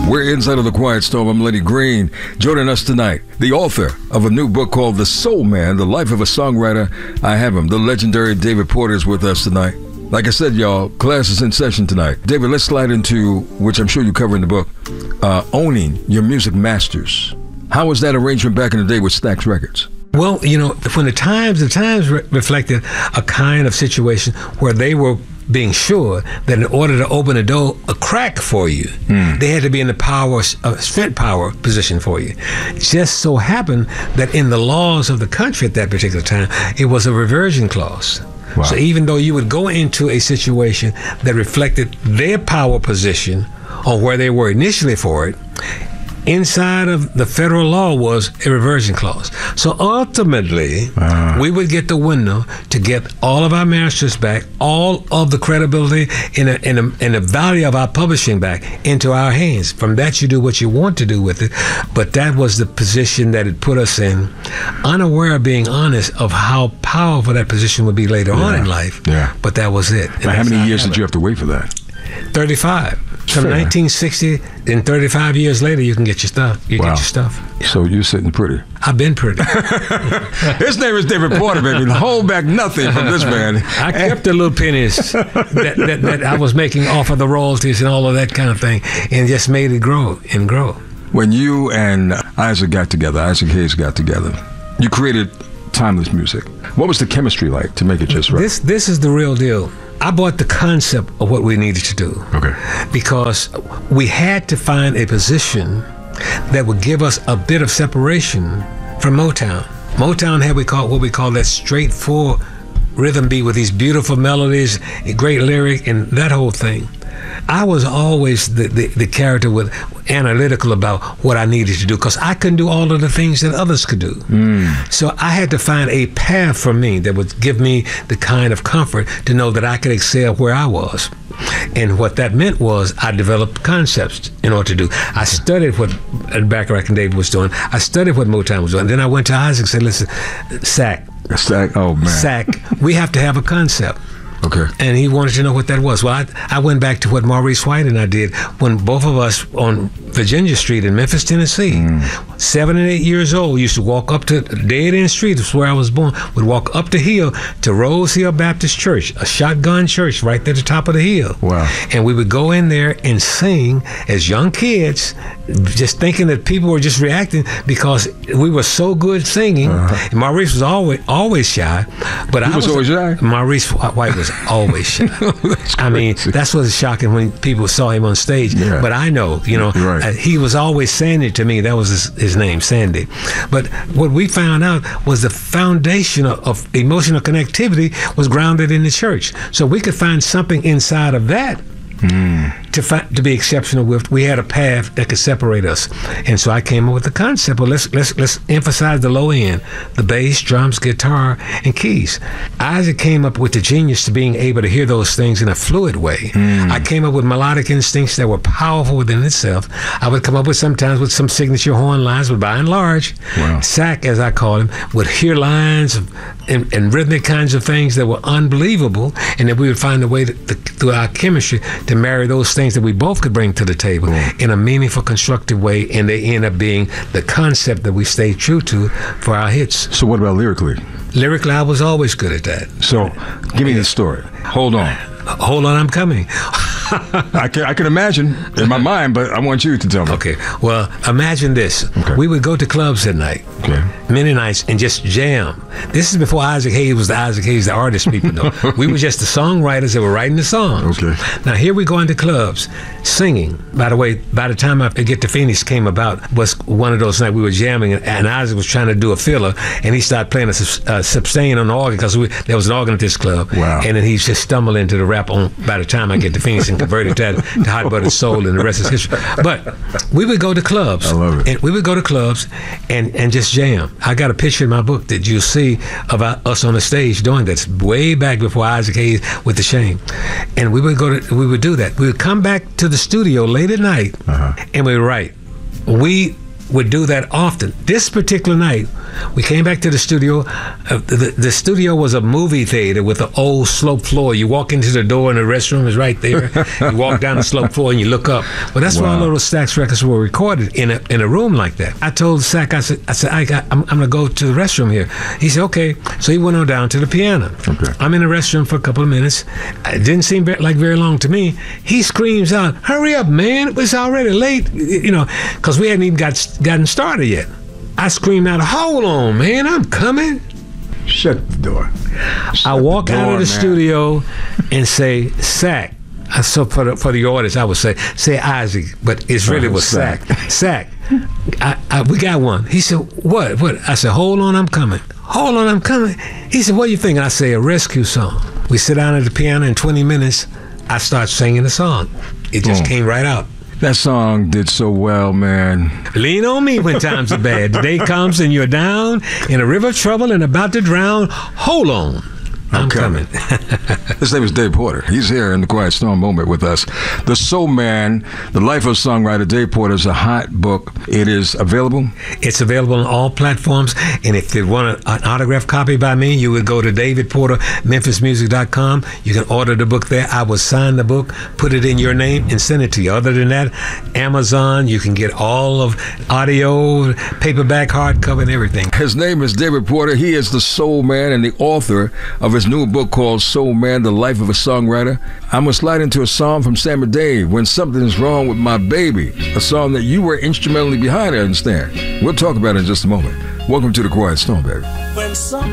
We're inside of the Quiet Storm. I'm Lenny Green. Joining us tonight, the author of a new book called The Soul Man, The Life of a Songwriter. I have him. The legendary David Porter is with us tonight. Like I said, y'all, class is in session tonight. David, let's slide into, which I'm sure you cover in the book, owning your music masters. How was that arrangement back in the day with Stax Records? Well, you know, when the Times reflected a kind of situation where they were being sure that in order to open a door, a crack for you, they had to be in the strength power position for you. It just so happened that in the laws of the country at that particular time, it was a reversion clause. Wow. So even though you would go into a situation that reflected their power position or where they were initially for it, inside of the federal law was a reversion clause. So ultimately, we would get the window to get all of our masters back, all of the credibility and the value of our publishing back into our hands. From that, you do what you want to do with it. But that was the position that it put us in, unaware of being honest of how powerful that position would be later on in life. Yeah. But that was it. Now, how many years did you have to wait for that? 35. From 1960, then 35 years later, you can get your stuff. You get your stuff. Yeah. So you're sitting pretty. I've been pretty. His name is David Porter, baby. Hold back nothing from this man. I kept the little pennies that I was making off of the royalties and all of that kind of thing, and just made it grow and grow. When you and Isaac Hayes got together, you created timeless music. What was the chemistry like to make it just right? This is the real deal. I bought the concept of what we needed to do. Okay. Because we had to find a position that would give us a bit of separation from Motown. Motown had what we call that straightforward rhythm beat with these beautiful melodies, a great lyric, and that whole thing. I was always the character with analytical about what I needed to do because I couldn't do all of the things that others could do. So I had to find a path for me that would give me the kind of comfort to know that I could excel where I was. And what that meant was I developed concepts in order to do. I studied what Bacharach and David was doing. I studied what Motown was doing. Then I went to Isaac and said, listen, Sack, oh man. Sack, we have to have a concept. Okay. And he wanted to know what that was. Well, I went back to what Maurice White and I did when both of us on Virginia Street in Memphis, Tennessee, 7 and 8 years old, used to walk up to Dead End Street, that's where I was born, would walk up the hill to Rose Hill Baptist Church, a shotgun church right there at the top of the hill. Wow. And we would go in there and sing as young kids, just thinking that people were just reacting because we were so good singing. And Maurice was always shy. But I was always shy? Maurice White was always shy. I mean, that's what's shocking when people saw him on stage. Yeah. But I know, he was always Sandy to me. That was his name, Sandy. But what we found out was the foundation of emotional connectivity was grounded in the church. So we could find something inside of that to be exceptional with. We had a path that could separate us, and so I came up with the concept. Well, let's emphasize the low end: the bass, drums, guitar, and keys. Isaac came up with the genius to being able to hear those things in a fluid way. I came up with melodic instincts that were powerful within itself. I would come up with sometimes with some signature horn lines, but by and large, Sack, as I call him, would hear lines and rhythmic kinds of things that were unbelievable, and that we would find a way through our chemistry to marry those things that we both could bring to the table in a meaningful, constructive way, and they end up being the concept that we stay true to for our hits. So what about lyrically? Lyrically, I was always good at that. So give me the story. Hold on, I'm coming. I can imagine in my mind, but I want you to tell me. Okay. Well, imagine this. Okay. We would go to clubs at night, many nights, and just jam. This is before Isaac Hayes was the Isaac Hayes, the artist people know. We were just the songwriters that were writing the songs. Okay. Now, here we go into clubs, singing. By the way, by the time I Get to Phoenix came about, was one of those nights we were jamming, and Isaac was trying to do a filler, and he started playing a sustain on the organ, because there was an organ at this club. Wow. And then he just stumbled into the rap on By the Time I Get to Phoenix, and converted that to Hot Buttered Soul, and the rest is history. But we would go to clubs. I love it. And we would go to clubs and just jam. I got a picture in my book that you'll see of us on the stage doing that. It's way back before Isaac Hayes with The Shame. And we would do that. We would come back to the studio late at night, and we would write. We would do that often. This particular night, We came back to the studio. The studio was a movie theater with an old slope floor. You walk into the door and the restroom is right there. You walk down the slope floor and you look up. But that's where all of those Stax records were recorded, in a room like that. I told Sack, I said, I'm going to go to the restroom here. He said, okay. So he went on down to the piano. Okay. I'm in the restroom for a couple of minutes. It didn't seem like very long to me. He screams out, hurry up, man. It's already late, because we hadn't even gotten started yet. I screamed out, hold on, man, I'm coming. Shut the door. I walk out of the studio and say, Sack. So for the audience, I would say Isaac, but it really was Sack. Sack, we got one. He said, what? I said, hold on, I'm coming. Hold on, I'm coming. He said, what do you think? And I say, a rescue song. We sit down at the piano. In 20 minutes, I start singing the song. It just came right out. That song did so well, man. Lean on me when times are bad. The day comes and you're down in a river of trouble and about to drown. Hold on. I'm coming. His name is Dave Porter. He's here in the Quiet Storm Moment with us. The Soul Man, The Life of a Songwriter. Dave Porter is a hot book. It is available? It's available on all platforms. And if you want an autographed copy by me, you would go to davidportermemphismusic.com. You can order the book there. I will sign the book, put it in your name, and send it to you. Other than that, Amazon, you can get all of audio, paperback, hardcover, and everything. His name is David Porter. He is the Soul Man and the author of his new book called Soul Man, The Life of a Songwriter. I'm going to slide into a song from Sam and Dave, When Something's Wrong with My Baby, a song that you were instrumentally behind, I understand. We'll talk about it in just a moment. Welcome to the Quiet Storm, baby.